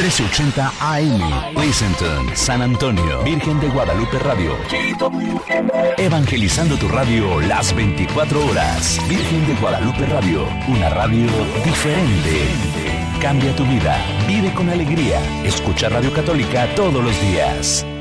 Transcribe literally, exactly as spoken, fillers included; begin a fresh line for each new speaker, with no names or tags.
trece ochenta A M, Pleasanton, San Antonio, Virgen de Guadalupe Radio. Evangelizando tu radio las veinticuatro horas. Virgen de Guadalupe Radio, una radio diferente. Cambia tu vida, vive con alegría. Escucha Radio Católica todos los días.